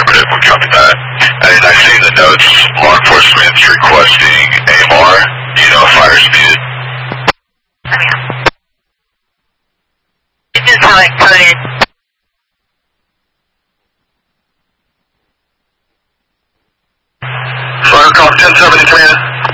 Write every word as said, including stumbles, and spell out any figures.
affirmative, we copy that. And I see in the notes, law enforcement's requesting A M R, you know, fire speed. This is how it's coded. Fire call ten seventy, command.